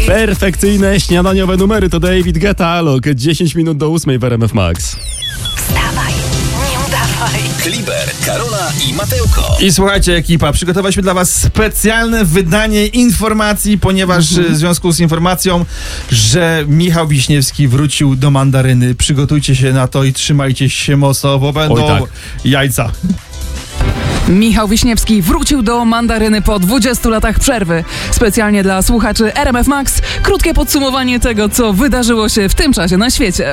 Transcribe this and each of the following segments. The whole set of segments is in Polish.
Perfekcyjne śniadaniowe numery to David Guetta, Alok. 10 minut do 8 w RMF Max. Wstawaj, nie udawaj. Kliber, Karola i Mateuko. I słuchajcie, ekipa, przygotowaliśmy dla was specjalne wydanie informacji, ponieważ w związku z informacją, że Michał Wiśniewski wrócił do mandaryny, przygotujcie się na to i trzymajcie się mocno, bo będą jajca. Michał Wiśniewski wrócił do mandaryny po 20 latach przerwy. Specjalnie dla słuchaczy RMF Max krótkie podsumowanie tego, co wydarzyło się w tym czasie na świecie.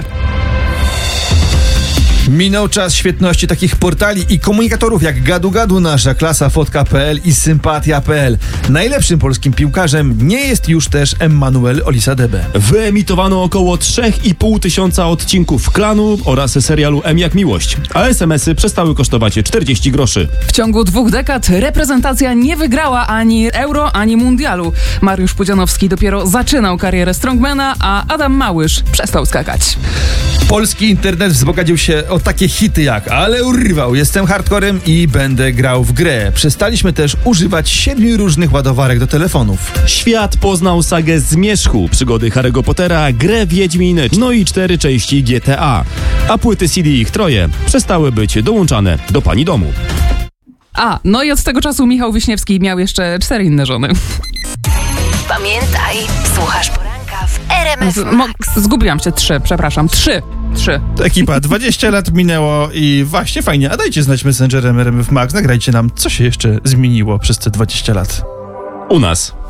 Minął czas świetności takich portali i komunikatorów jak Gadu Gadu, Nasza Klasa, Fotka.pl i Sympatia.pl. Najlepszym polskim piłkarzem nie jest już też Emmanuel Olisadebe. Wyemitowano około 3,5 tysiąca odcinków Klanu oraz serialu M jak miłość, a SMS-y przestały kosztować 40 groszy. W ciągu 2 dekad reprezentacja nie wygrała ani Euro, ani Mundialu. Mariusz Pudzianowski dopiero zaczynał karierę strongmana, a Adam Małysz przestał skakać. Polski internet wzbogacił się o takie hity jak Ale urwał, jestem hardcorem i będę grał w grę. Przestaliśmy też używać 7 różnych ładowarek do telefonów. Świat poznał sagę Zmierzchu, przygody Harry'ego Pottera, grę Wiedźmin, no i 4 części GTA. A płyty CD ich troje przestały być dołączane do pani domu. No i od tego czasu Michał Wiśniewski miał jeszcze 4 inne żony. Pamiętaj, słuchasz poranka w RMF Max. Zgubiłam się, 3, przepraszam, 3. Ekipa, 20 lat minęło i właśnie fajnie, a dajcie znać Messengerem RMF Max, nagrajcie nam, co się jeszcze zmieniło przez te 20 lat. U nas.